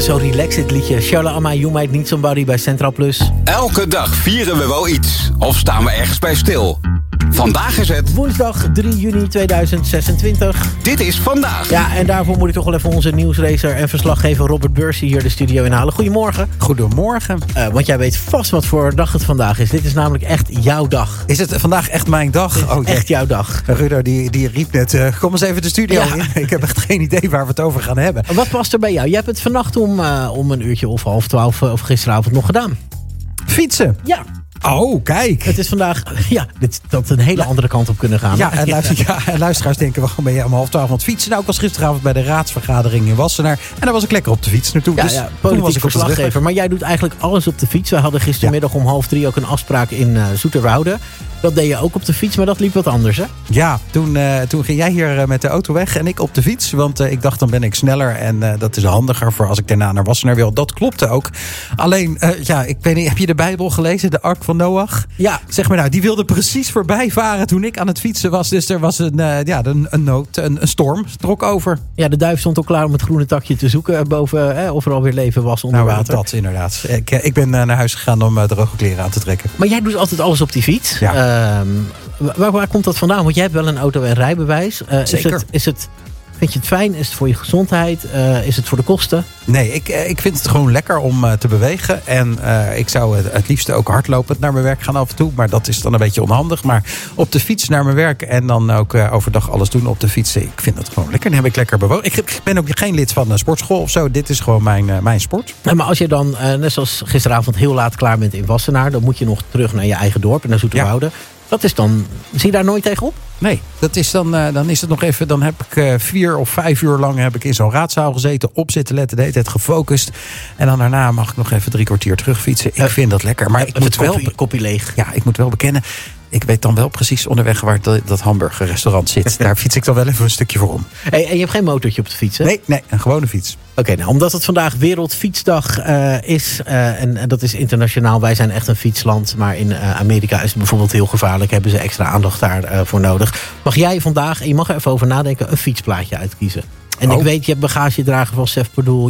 altijd zo relaxed, dit liedje. Charlotte Amma, You Might Need Somebody bij Centraal Plus. Elke dag vieren we wel iets. Of staan we ergens bij stil. Vandaag is het woensdag 3 juni 2026. Dit is Vandaag. Ja, en daarvoor moet ik toch wel even onze nieuwsracer en verslaggever Robert Beursie hier de studio inhalen. Goedemorgen. Goedemorgen. Want jij weet vast wat voor dag het vandaag is. Dit is namelijk echt jouw dag. Is het vandaag echt mijn dag? Oh, echt jouw dag. Rudo die riep net, kom eens even de studio in. Ik heb echt geen idee waar we het over gaan hebben. Wat past er bij jou? Je hebt het vannacht om een uurtje of 11:30 of gisteravond nog gedaan. Fietsen? Ja. Oh, kijk. Het is vandaag, dat een hele andere kant op kunnen gaan. Ja, en luisteraars denken, waarom ben je om 11:30 aan het fietsen? Nou, ik was gisteravond bij de raadsvergadering in Wassenaar. En daar was ik lekker op de fiets naartoe. Ja, dus politiek was ik verslaggever. Maar jij doet eigenlijk alles op de fiets. We hadden gistermiddag om 2:30 ook een afspraak in Zoeterwoude. Dat deed je ook op de fiets, maar dat liep wat anders, hè? Ja, toen ging jij hier met de auto weg en ik op de fiets. Want ik dacht, dan ben ik sneller en dat is handiger voor als ik daarna naar Wassenaar wil. Dat klopte ook. Alleen, ik weet niet, heb je de Bijbel gelezen? De Ark van Noach? Ja. Zeg maar nou, die wilde precies voorbij varen toen ik aan het fietsen was. Dus er was een storm trok over. Ja, de duif stond al klaar om het groene takje te zoeken boven, of er alweer leven was onder water. Dat inderdaad. Ik ben naar huis gegaan om droge kleren aan te trekken. Maar jij doet altijd alles op die fiets. Ja. Waar komt dat vandaan? Want jij hebt wel een auto- en rijbewijs. Zeker. Vind je het fijn? Is het voor je gezondheid? Is het voor de kosten? Nee, ik vind het gewoon lekker om te bewegen. En ik zou het liefst ook hardlopend naar mijn werk gaan af en toe. Maar dat is dan een beetje onhandig. Maar op de fiets naar mijn werk en dan ook overdag alles doen op de fiets. Ik vind dat gewoon lekker. Dan heb ik lekker bewogen. Ik ben ook geen lid van een sportschool of zo. Dit is gewoon mijn sport. Ja, maar als je dan, net zoals gisteravond, heel laat klaar bent in Wassenaar. Dan moet je nog terug naar je eigen dorp en naar Zoeterwoude. Ja. Dat is dan, zie je daar nooit tegenop? Nee, dat is dan is het nog even. Dan heb ik 4 of 5 uur lang heb ik in zo'n raadzaal gezeten, op zitten letten, de hele tijd gefocust. En dan daarna mag ik nog even 3 kwartier terugfietsen. Ik vind dat lekker. Maar ik moet wel kopje leeg. Ja, ik moet wel bekennen. Ik weet dan wel precies onderweg waar dat hamburgerrestaurant zit. Daar fiets ik dan wel even een stukje voor om. Hey, en je hebt geen motortje op de fiets, hè? Nee, een gewone fiets. Oké, nou, omdat het vandaag Wereldfietsdag is, en dat is internationaal. Wij zijn echt een fietsland, maar in Amerika is het bijvoorbeeld heel gevaarlijk. Hebben ze extra aandacht daarvoor nodig. Mag jij vandaag, en je mag er even over nadenken, een fietsplaatje uitkiezen? En ik weet, je hebt bagagedrager van Sef Pardoel.